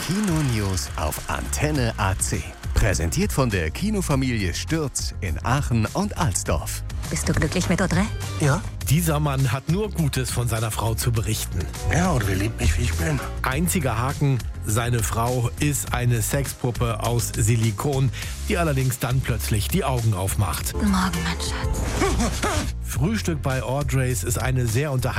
Kino-News auf Antenne AC. Präsentiert von der Kinofamilie Stürz in Aachen und Alsdorf. Bist du glücklich mit Audrey? Ja? Dieser Mann hat nur Gutes von seiner Frau zu berichten. Ja, Audrey liebt mich, wie ich bin. Einziger Haken, seine Frau ist eine Sexpuppe aus Silikon, die allerdings dann plötzlich die Augen aufmacht. Guten Morgen, mein Schatz. Frühstück bei Audreys ist eine sehr unterhaltsame